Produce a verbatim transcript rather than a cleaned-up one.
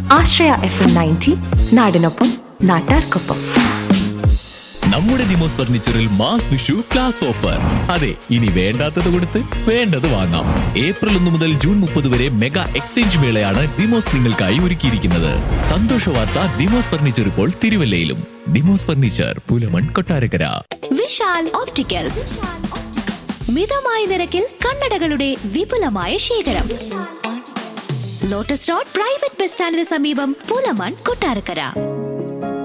ആശ്രയ F M ninety, നാടിനൊപ്പം നാട്ടാർക്കൊപ്പം. നമ്മുടെ Demos ഫർണിച്ചറിൽ mass Vishu class offer. അതെ, ഇനി വേണ്ടാത്തത് കൊടുത്ത് വേണ്ടത് വാങ്ങാം. ഏപ്രിൽ ഒന്ന് മുതൽ ജൂൺ മുപ്പത് വരെ മെഗാ എക്സ്ചേഞ്ച് മേളയാണ് ദിമോസ് നിങ്ങൾക്കായി ഒരുക്കിയിരിക്കുന്നത്. സന്തോഷ വാർത്ത, ദിമോസ് ഫർണിച്ചർ ഇപ്പോൾ തിരുവല്ലയിലും. ദിമോസ് ഫർണിച്ചർ, പുലമൺ, കൊട്ടാരക്കര. വിശാൽ ഓപ്റ്റിക്കൽസ്, മിതമായ നിരക്കിൽ കണ്ണടകളുടെ വിപുലമായ ശേഖരം. ലോട്ടസ് റോഡ് പ്രൈവറ്റ് ബസ് സ്റ്റാൻഡിന് സമീപം, പുലമൺ, കൊട്ടാരക്കര.